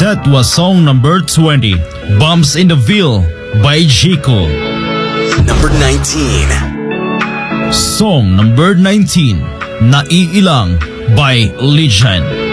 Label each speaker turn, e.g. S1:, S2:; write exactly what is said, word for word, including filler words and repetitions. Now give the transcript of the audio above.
S1: That was song number twenty, Bumps in the Ville by Jico.
S2: Number nineteen.
S1: Song number nineteen, Naiilang by Legion.